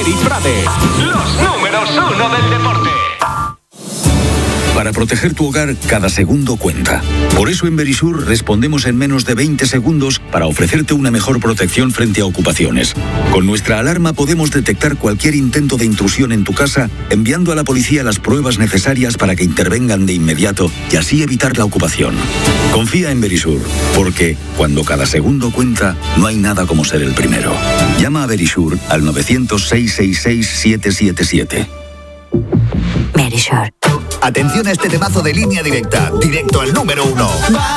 Prades, los números 1 del deporte. Para proteger tu hogar, cada segundo cuenta. Por eso en Verisur respondemos en menos de 20 segundos para ofrecerte una mejor protección frente a ocupaciones. Con nuestra alarma podemos detectar cualquier intento de intrusión en tu casa, enviando a la policía las pruebas necesarias para que intervengan de inmediato y así evitar la ocupación. Confía en Verisur, porque cuando cada segundo cuenta, no hay nada como ser el primero. Llama a Verisur al 900-666-777. Verisur. Atención a este temazo de Línea Directa, directo al número 1.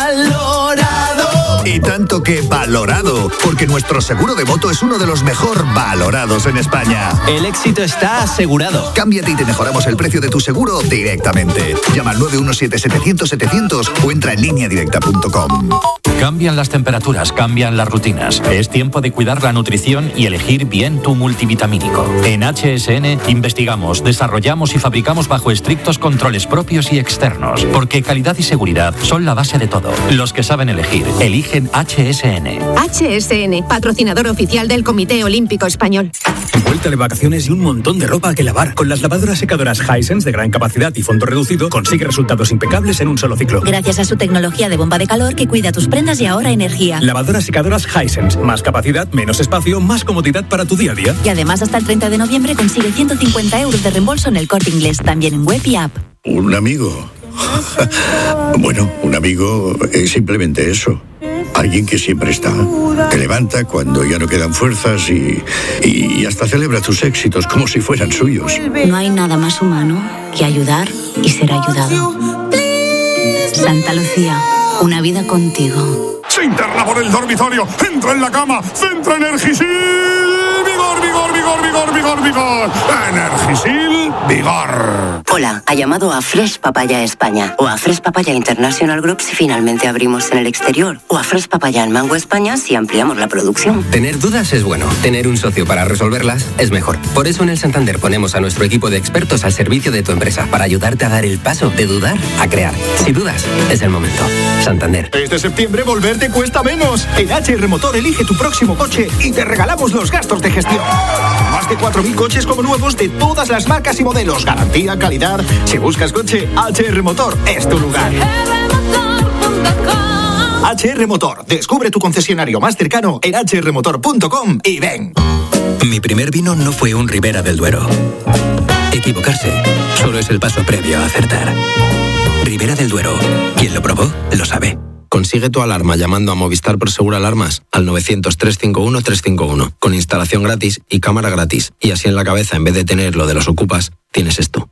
¡Valorado! Y tanto que valorado, porque nuestro seguro de moto es uno de los mejor valorados en España. El éxito está asegurado. Cámbiate y te mejoramos el precio de tu seguro directamente. Llama al 917-700-700 o entra en lineadirecta.com. Cambian las temperaturas, cambian las rutinas. Es tiempo de cuidar la nutrición y elegir bien tu multivitamínico. En HSN investigamos, desarrollamos y fabricamos bajo estrictos controles propios y externos, porque calidad y seguridad son la base de todo. Los que saben elegir, eligen HSN. HSN, patrocinador oficial del Comité Olímpico Español. Vuelta de vacaciones y un montón de ropa que lavar. Con las lavadoras secadoras Hisense de gran capacidad y fondo reducido, consigue resultados impecables en un solo ciclo. Gracias a su tecnología de bomba de calor que cuida tus prendas y ahorra energía. Lavadoras secadoras Hisense. Más capacidad, menos espacio, más comodidad para tu día a día. Y además hasta el 30 de noviembre consigue 150 euros de reembolso en el Corte Inglés, también en web y app. Un amigo. Bueno, un amigo es simplemente eso. Alguien que siempre está. Te levanta cuando ya no quedan fuerzas y hasta celebra tus éxitos como si fueran suyos. No hay nada más humano que ayudar y ser ayudado. Santa Lucía, una vida contigo. Se interna por el dormitorio, entra en la cama, centra Energisil. Vigor, vigor, vigor, vigor, vigor, vigor. Energisil, vigor. Hola, ha llamado a Fresh Papaya España o a Fresh Papaya International Group si finalmente abrimos en el exterior o a Fresh Papaya en Mango España si ampliamos la producción. Tener dudas es bueno, tener un socio para resolverlas es mejor. Por eso en el Santander ponemos a nuestro equipo de expertos al servicio de tu empresa para ayudarte a dar el paso de dudar a crear. Si dudas, es el momento. Santander. Este septiembre volver te cuesta menos. En HR Motor elige tu próximo coche y te regalamos los gastos de gestión. Más de 4.000 coches como nuevos de todas las marcas y modelos. Garantía, calidad. Si buscas coche, HR Motor es tu lugar. HR Motor. Descubre tu concesionario más cercano en hrmotor.com y ven. Mi primer vino no fue un Ribera del Duero. Equivocarse solo es el paso previo a acertar. Ribera del Duero. Quien lo probó, lo sabe. Consigue tu alarma llamando a Movistar Prosegur Alarmas al 900-351-351 con instalación gratis y cámara gratis. Y así en la cabeza, en vez de tener lo de los ocupas, tienes esto.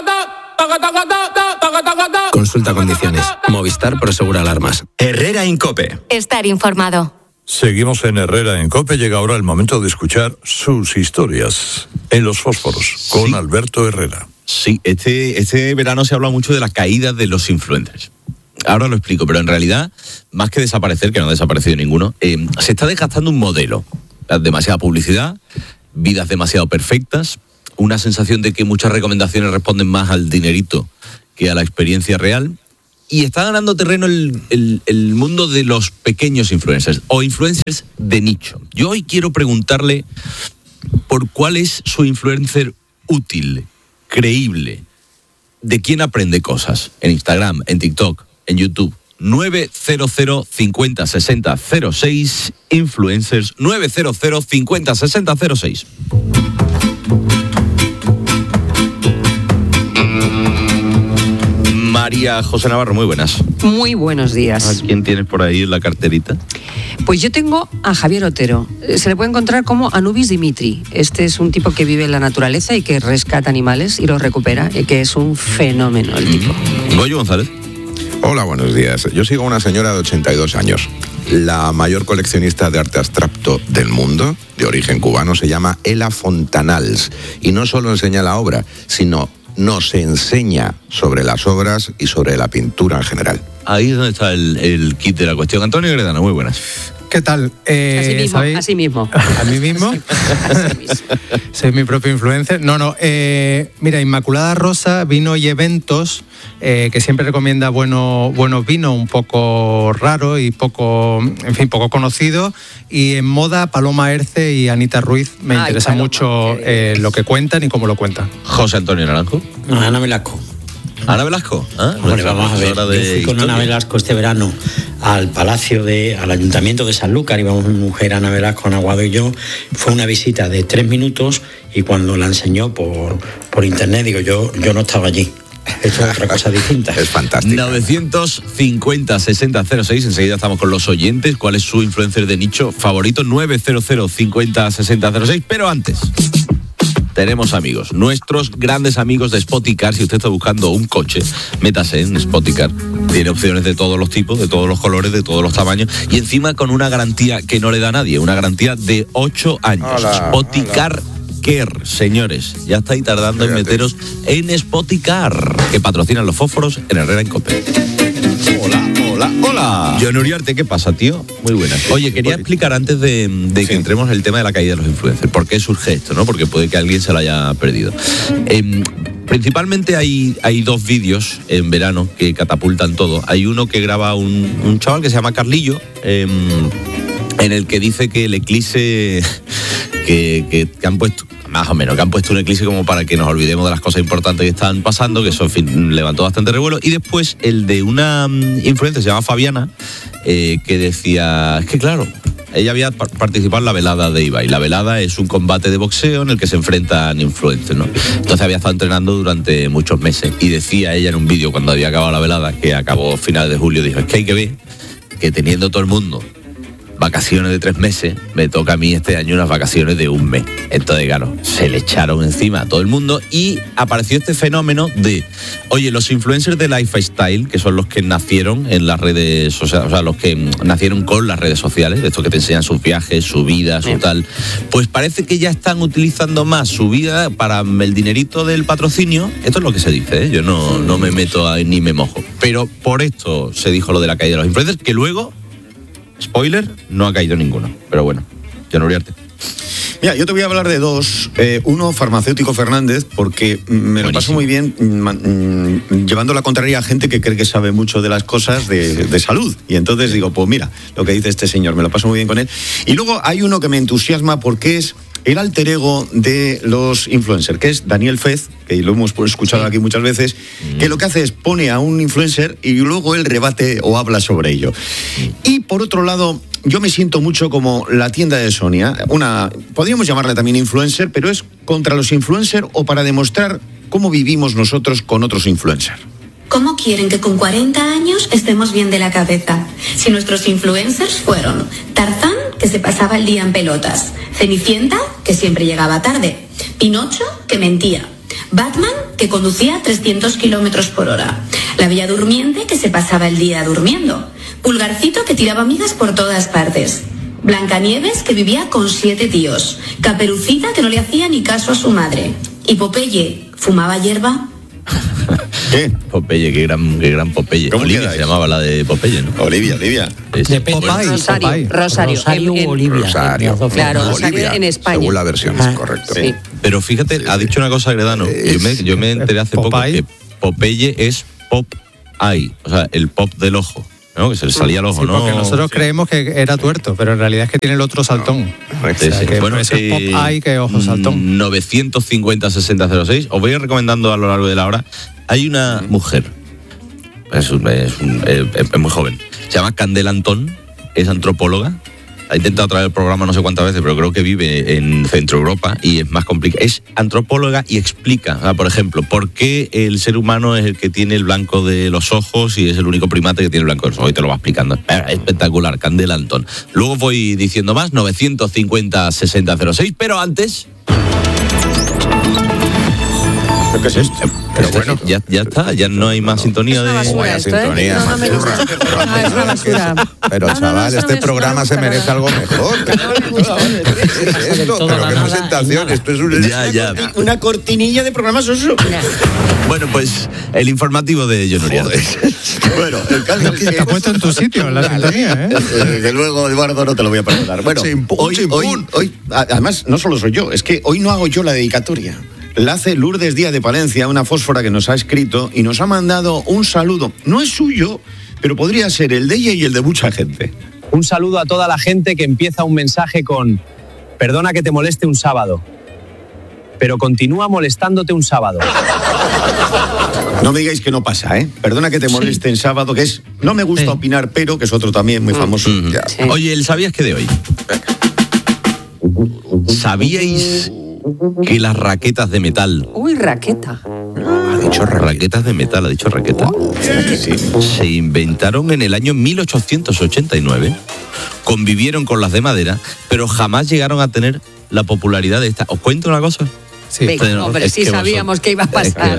Consulta condiciones. Movistar Prosegur Alarmas. Herrera en COPE. Estar informado. Seguimos en Herrera en COPE. Llega ahora el momento de escuchar sus historias en Los Fósforos con Alberto Herrera. Sí, este verano se habla mucho de la caída de los influencers. Ahora lo explico, pero en realidad, más que desaparecer, que no ha desaparecido ninguno, se está desgastando un modelo. Demasiada publicidad, vidas demasiado perfectas, una sensación de que muchas recomendaciones responden más al dinerito que a la experiencia real. Y está ganando terreno el mundo de los pequeños influencers o influencers de nicho. Yo hoy quiero preguntarle por cuál es su influencer útil, creíble, de quién aprende cosas en Instagram, en TikTok, en YouTube. 900 50 60 06 influencers 900 50 60 06. María José Navarro, muy buenas. Muy buenos días. ¿A quién tienes por ahí en la carterita? Pues yo tengo a Javier Otero. Se le puede encontrar como Anubis Dimitri. Este es un tipo que vive en la naturaleza y que rescata animales y los recupera, y que es un fenómeno el tipo. Goyo González. Hola, buenos días. Yo sigo a una señora de 82 años. La mayor coleccionista de arte abstracto del mundo, de origen cubano, se llama Ela Fontanals. Y no solo enseña la obra, sino nos enseña sobre las obras y sobre la pintura en general. Ahí es donde está el kit de la cuestión. Antonio Gredana, muy buenas. ¿Qué tal? Así mismo. ¿A mí mismo? Soy mi propio influencer. Mira, Inmaculada Rosa, Vino y Eventos, que siempre recomienda buenos vinos, un poco raro y poco conocido. Y en moda, Paloma Erce y Anita Ruiz. Me interesa mucho lo que cuentan y cómo lo cuentan. José Antonio Naranjo. Ana Velasco. ¿Ana Velasco? Bueno, vamos a ver, yo fui con Ana Velasco este verano al al Ayuntamiento de Sanlúcar, íbamos mi mujer Ana Velasco, Ana Aguado y yo. Fue una visita de 3 minutos y cuando la enseñó por internet, digo, yo no estaba allí. Esto es otra cosa distinta. Es fantástico. 950-6006, enseguida estamos con los oyentes. ¿Cuál es su influencer de nicho favorito? 900-50-6006, pero antes... Tenemos amigos, nuestros grandes amigos de Spoticar. Si usted está buscando un coche, métase en Spoticar. Tiene opciones de todos los tipos, de todos los colores, de todos los tamaños. Y encima con una garantía que no le da a nadie. Una garantía de 8 años. Spoticar Care, señores. Ya estáis tardando en meteros en Spoticar, que patrocinan los fósforos en Herrera en Cope. Hola. John Uriarte, ¿qué pasa, tío? Muy buenas. Oye, quería explicar antes de que entremos en el tema de la caída de los influencers. ¿Por qué surge esto, no? Porque puede que alguien se lo haya perdido. Principalmente hay 2 vídeos en verano que catapultan todo. Hay uno que graba un chaval que se llama Carlillo, en el que dice que el eclipse que han puesto... Más o menos, que han puesto un eclipse como para que nos olvidemos de las cosas importantes que están pasando, que eso, en fin, levantó bastante revuelo. Y después el de una influencer, se llama Fabiana, que decía, es que claro, ella había participado en la velada de Ibai. La velada es un combate de boxeo en el que se enfrentan influencers, ¿no? Entonces había estado entrenando durante muchos meses y decía ella en un vídeo cuando había acabado la velada, que acabó a finales de julio, dijo, es que hay que ver que teniendo todo el mundo vacaciones de 3 meses, me toca a mí este año unas vacaciones de 1 mes. Entonces, claro, se le echaron encima a todo el mundo y apareció este fenómeno de, oye, los influencers de lifestyle, que son los que nacieron en las redes sociales, o sea, los que nacieron con las redes sociales, estos que te enseñan sus viajes, su vida, su tal, pues parece que ya están utilizando más su vida para el dinerito del patrocinio. Esto es lo que se dice, ¿eh? Yo no me meto ahí ni me mojo. Pero por esto se dijo lo de la caída de los influencers, que luego... Spoiler, no ha caído ninguno. Pero bueno, John Uriarte. Mira, yo te voy a hablar de 2. Uno, Farmacéutico Fernández, porque me lo paso muy bien llevando la contraria a gente que cree que sabe mucho de las cosas de salud. Y entonces digo, pues mira, lo que dice este señor, me lo paso muy bien con él. Y luego hay uno que me entusiasma porque es el alter ego de los influencers, que es Daniel Fez, que lo hemos escuchado aquí muchas veces, que lo que hace es pone a un influencer y luego él rebate o habla sobre ello. Y por otro lado, yo me siento mucho como la tienda de Sonia, podríamos llamarla también influencer, pero es contra los influencers o para demostrar cómo vivimos nosotros con otros influencers. ¿Cómo quieren que con 40 años estemos bien de la cabeza? Si nuestros influencers fueron Tarzán, que se pasaba el día en pelotas, Cenicienta, que siempre llegaba tarde, Pinocho, que mentía, Batman, que conducía a 300 kilómetros por hora, la Bella Durmiente, que se pasaba el día durmiendo, Pulgarcito, que tiraba migas por todas partes, Blancanieves, que vivía con 7 tíos, Caperucita, que no le hacía ni caso a su madre, y Popeye, fumaba hierba. ¿Qué? Popeye, qué gran Popeye. Olivia se llamaba la de Popeye, ¿no? Olivia. De Rosario Olivia. Claro, Rosario en España. Según la versión, correcto. Sí. Pero fíjate, ha dicho una cosa Gredano. Yo me enteré hace poco que Popeye es Pop Eye, o sea, el pop del ojo. ¿No? Que se le salía el ojo, ¿no? Porque nosotros creemos que era tuerto, pero en realidad es que tiene el otro saltón. Bueno, eso es pop eye que ojo saltón. 950-6006. Os voy recomendando a lo largo de la hora. Hay una mujer, es muy joven, se llama Candela Antón, es antropóloga. Ha intentado traer el programa no sé cuántas veces, pero creo que vive en Centro Europa y es más complicado. Es antropóloga y explica, por ejemplo, por qué el ser humano es el que tiene el blanco de los ojos y es el único primate que tiene el blanco de los ojos. Y te lo va explicando. Espectacar, Candela Antón. Luego voy diciendo más, 950-6006, pero antes... ¿Qué es esto? Pero bueno, ya está, ya no hay más sintonía de... Pero chaval, este programa se merece algo mejor. ¿Qué es esto? Pero qué presentación, esto es una cortinilla de programas oso. Bueno, pues el informativo de John Uriarte. Bueno, el caso es que te ha puesto en tu sitio, en la sintonía, ¿eh? Desde luego, Eduardo, no te lo voy a perdonar. Bueno, hoy, además, no solo soy yo, es que hoy no hago yo la dedicatoria. La hace Lourdes Díaz de Palencia, una fósfora que nos ha escrito y nos ha mandado un saludo. No es suyo, pero podría ser el de ella y el de mucha gente. Un saludo a toda la gente que empieza un mensaje con: perdona que te moleste un sábado, pero continúa molestándote un sábado. No me digáis que no pasa, ¿eh? Perdona que te moleste en sábado, que es no me gusta opinar, pero que es otro también muy famoso. Ya. Oye, ¿el sabías que de hoy? ¿Sabíais que las raquetas de metal... Uy, raqueta. Ha dicho raquetas de metal, ha dicho raqueta. Sí. Se inventaron en el año 1889, convivieron con las de madera, pero jamás llegaron a tener la popularidad de esta. ¿Os cuento una cosa? Sí. Hombre, sí sabíamos que iba a pasar.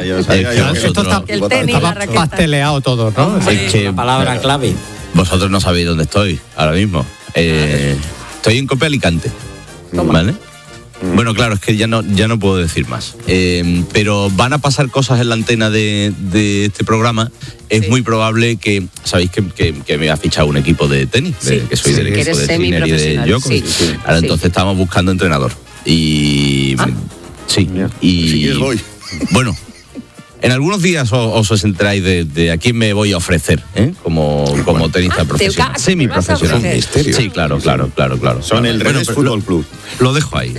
El tenis, la raqueta. Pasteleado todo, ¿no? Es que la palabra clave. Vosotros no sabéis dónde estoy ahora mismo. Estoy en Cope Alicante. ¿Vale? Bueno, claro, es que ya no puedo decir más. Pero van a pasar cosas en la antena de este programa. Es muy probable que... ¿Sabéis que me ha fichado un equipo de tenis? Que soy del equipo de Sinner y de Djokovic. Ahora entonces estamos buscando entrenador. Y... Sí. Y... Si quieres voy. Bueno... En algunos días os enteráis de a quién me voy a ofrecer, como tenista profesional. Semiprofesional. Sí, claro. Son el Revés Fútbol Club. Lo dejo ahí.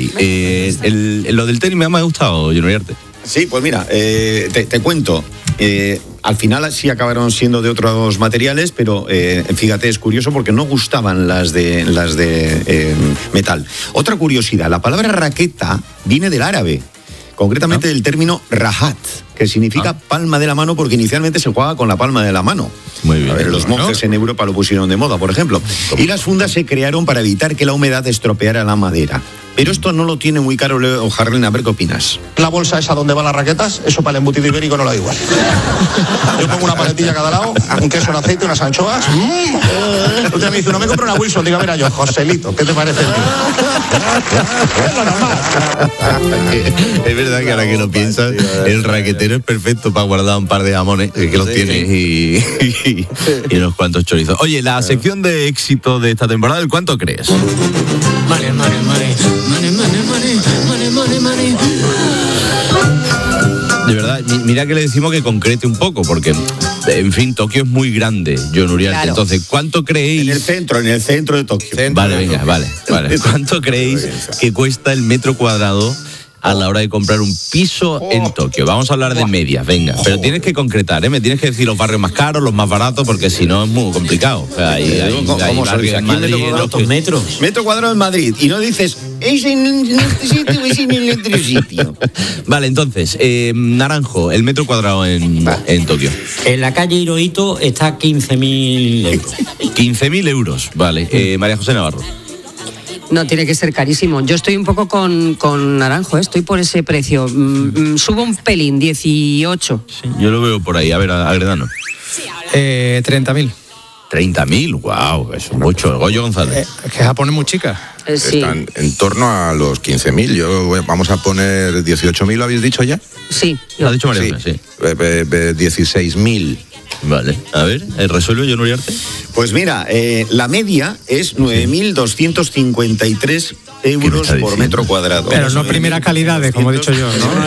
Lo del tenis me ha gustado, Junior Iriarte. Sí, pues mira, te cuento. Al final sí acabaron siendo de otros materiales, pero fíjate, es curioso porque no gustaban las de metal. Otra curiosidad, la palabra raqueta viene del árabe. Concretamente del término rahat, que significa palma de la mano, porque inicialmente se jugaba con la palma de la mano. Muy bien. A ver, los monjes en Europa lo pusieron de moda, por ejemplo. Y las fundas se crearon para evitar que la humedad estropeara la madera. Pero esto no lo tiene muy caro Leo Harlen, a ver qué opinas. La bolsa esa donde van las raquetas, eso para el embutido ibérico no lo da igual. Yo pongo una paletilla a cada lado, un queso en aceite, unas anchoas. Usted me dice, no me compro una Wilson. Digo, mira yo, Joselito, ¿qué te parece? Es lo normal. Es verdad que ahora que lo piensas, el raquetero es perfecto para guardar un par de jamones, que los tienes, y unos cuantos chorizos. Oye, la sección de éxito de esta temporada, ¿el cuánto crees? De verdad, mira que le decimos que concrete un poco, porque, en fin, Tokio es muy grande, John Uriarte. Claro. Entonces, ¿cuánto creéis? En el centro de Tokio. Vale. ¿Cuánto creéis que cuesta el metro cuadrado a la hora de comprar un piso en Tokio? Vamos a hablar de medias, venga. Pero tienes que concretar, me tienes que decir los barrios más caros, los más baratos, porque si no es muy complicado. O sea, hay barrios en Madrid. Metro cuadrado en Madrid. Y no dices, es en este sitio o es en el otro sitio. Vale, entonces, Naranjo, el metro cuadrado en Tokio. En la calle Hirohito está 15.000 euros. 15.000 euros, vale. María José Navarro. No, tiene que ser carísimo. Yo estoy un poco con Naranjo, estoy por ese precio. Subo un pelín, 18. Sí, yo lo veo por ahí. A ver, Agredano. 30.000. 30.000, wow, eso es mucho. Goyo González. Es que Japón es muy chica. Sí. Están en torno a los 15.000. Vamos a poner 18.000, ¿lo habéis dicho ya? Sí. Lo ha dicho María. Sí. 16.000. Vale, a ver, ¿resuelve John Uriarte? Pues mira, la media es 9.253 euros por metro cuadrado. Pero no primera calidad, como he dicho yo, ¿no?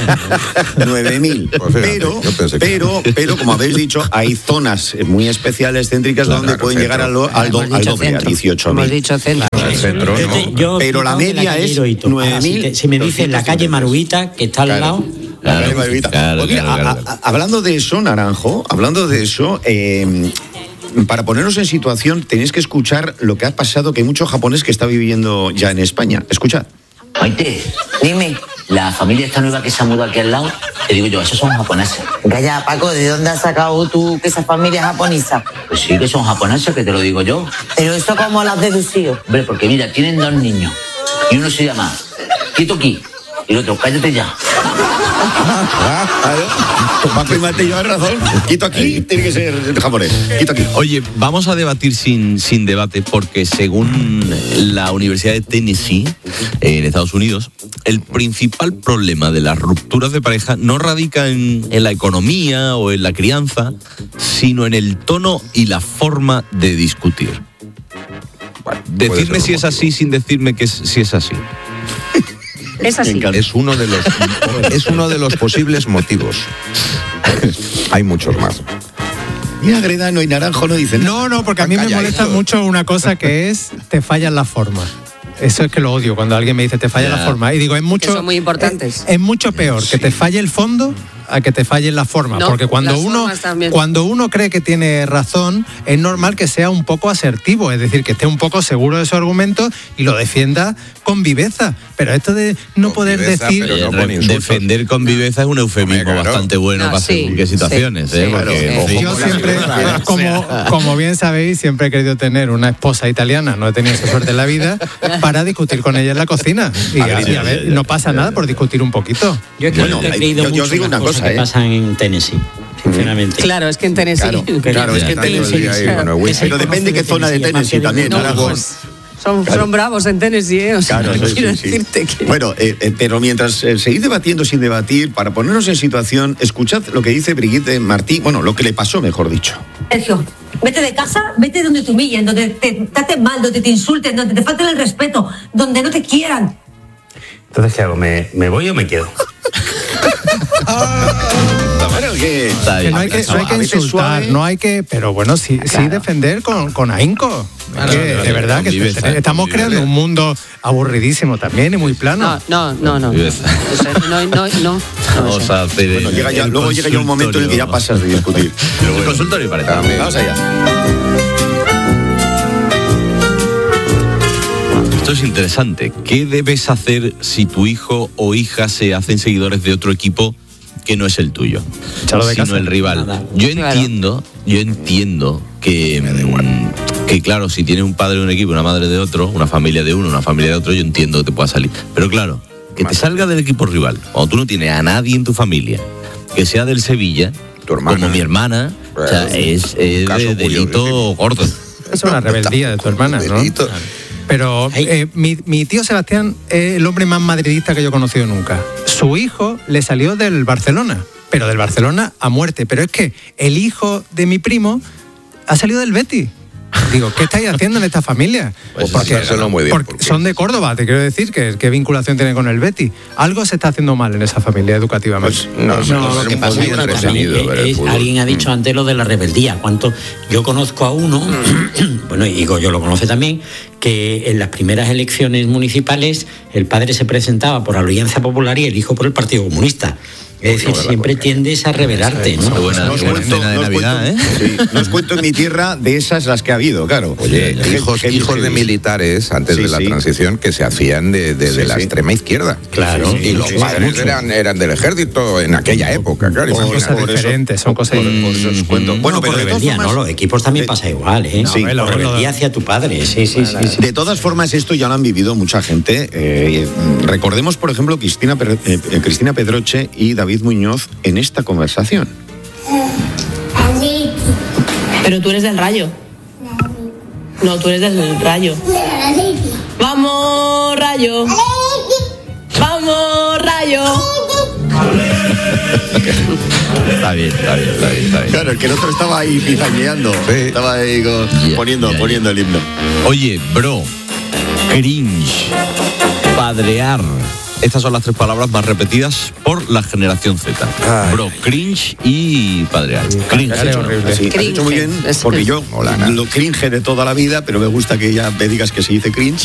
9.000. Pero, como habéis dicho, hay zonas muy especiales, céntricas, donde pueden llegar al doble, a 18.000. Hemos dicho centro. Pero la media es 9.000. Si me dicen la calle Maruita, que está al lado... Claro. Hablando de eso, Naranjo, para ponernos en situación, tenéis que escuchar lo que ha pasado, que hay mucho japonés que está viviendo ya en España. Escuchad. Maite, dime, la familia esta nueva que se ha mudado aquí al lado, te digo yo, esos son japoneses. Calla, Paco, ¿de dónde has sacado tú que esa familia es japonesa? Pues sí, que son japoneses, que te lo digo yo. ¿Pero eso cómo lo has deducido? Hombre, porque mira, tienen dos niños, y uno se llama Kitoki, y el otro, cállate ya. Paco y Mate llevan razón. Quito aquí, tiene que ser japonés. Quito aquí. Oye, vamos a debatir sin debate, porque según la Universidad de Tennessee, en Estados Unidos, el principal problema de las rupturas de pareja no radica en la economía o en la crianza, sino en el tono y la forma de discutir. Decidme si es así sin decirme si es así. Es así. Es uno de los posibles motivos. Hay muchos más. Mira, Gredano y Naranjo no dicen nada. No, porque a mí me molesta mucho una cosa que es te fallan las formas. Eso es que lo odio, cuando alguien me dice te falla la forma. Y digo, es mucho... Que son muy importantes. Es mucho peor que te falle el fondo a que te falle la forma. No, porque cuando uno cree que tiene razón, es normal que sea un poco asertivo, es decir, que esté un poco seguro de su argumento y lo defienda con viveza. Pero esto de no poder decir... Defender con viveza es un eufemismo bastante bueno para según qué situaciones. Yo siempre, como bien sabéis, siempre he querido tener una esposa italiana, no he tenido esa suerte en la vida, para discutir con ella en la cocina. Y a ver, no pasa nada por discutir un poquito. Yo he creído mucho os digo una cosa, que pasan en Tennessee. Sinceramente. Claro, es que en Tennessee. Claro, es que en Tennessee. Pero depende qué zona de Tennessee también. Son bravos en Tennessee, o sea, claro, quiero decirte que... Bueno, pero mientras seguís debatiendo sin debatir, para ponernos en situación, escuchad lo que dice Brigitte Martí, bueno, lo que le pasó, mejor dicho. Sergio, vete de casa, vete donde te humillen, donde te traten mal, donde te insulten, donde te falten el respeto, donde no te quieran. Entonces, ¿qué hago? ¿Me voy o me quedo? Bueno, que no hay que insultar, no hay que... Pero bueno, sí defender con ahínco. De verdad que estamos creando un mundo aburridísimo también y muy plano. No. Vamos a hacer luego llega ya un momento en el que ya pasas de discutir. El consultorio parece. Vamos allá. Esto es interesante. ¿Qué debes hacer si tu hijo o hija se hacen seguidores de otro equipo que no es el tuyo, sino el rival? Yo entiendo que claro, si tienes un padre de un equipo, una madre de otro, una familia de uno, una familia de otro, yo entiendo que te pueda salir. Pero claro, que te salga del equipo rival, cuando tú no tienes a nadie en tu familia que sea del Sevilla, como mi hermana, o sea, es de delito gordo. Es una rebeldía de tu hermana, ¿no? Pero mi tío Sebastián es el hombre más madridista que yo he conocido nunca. Su hijo le salió del Barcelona, pero del Barcelona a muerte. Pero es que el hijo de mi primo ha salido del Betis. Digo, ¿qué estáis haciendo en esta familia? Pues porque son de Córdoba, te quiero decir, ¿qué vinculación tiene con el Betis? Algo se está haciendo mal en esa familia educativamente. Pues lo que pasa es alguien ha dicho antes lo de la rebeldía. Yo conozco a uno, bueno, y Goyo lo conoce también, que en las primeras elecciones municipales el padre se presentaba por Alianza Popular y el hijo por el Partido Comunista. Es decir, siempre tiendes a rebelarte, ¿no? Qué buena cena de Navidad, ¿eh? Sí, nos cuento en mi tierra de esas las que ha habido, claro. Oye, hijos de militares antes de la transición que se hacían de la extrema izquierda. Claro. Y los padres eran del ejército en aquella época, claro. Son cosas diferentes, son cosas diferentes. Por eso os cuento. Bueno, pero rebeldía, ¿no? Los equipos también pasa igual, ¿eh? Sí, por rebeldía hacia tu padre, sí. De todas formas, esto ya lo han vivido mucha gente. Recordemos, por ejemplo, Cristina Pedroche y David Muñoz en esta conversación. Pero tú eres del Rayo. No, tú eres del Rayo. ¡Vamos, Rayo! ¡Vamos, Rayo! Está bien. Claro, el que el otro estaba ahí pizañeando. Estaba ahí poniendo el himno. Oye, bro, cringe, padrear. Estas son las tres palabras más repetidas por la generación Z. Bro, cringe y padrear. Cringe. Has hecho muy bien, porque yo lo cringe de toda la vida, pero me gusta que ya me digas que se dice cringe.